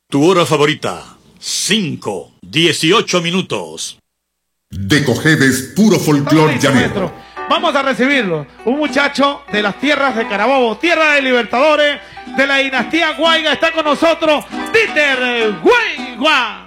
Tu hora favorita, 5:18 minutos. De Cojedes, puro folclor llanero. Vamos a recibirlo. Un muchacho de las tierras de Carabobo, tierra de libertadores, de la dinastía Guaiga. Está con nosotros Dieter Guaiga.